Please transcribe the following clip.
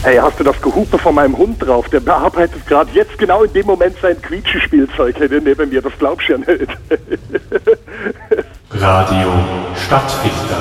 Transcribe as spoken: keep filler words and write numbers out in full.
Ey, hast du das Gehupe von meinem Hund drauf? Der bearbeitet gerade jetzt genau in dem Moment sein Quietschespielzeug neben mir. Das glaubst du ja nicht. Radio Stadtfilter.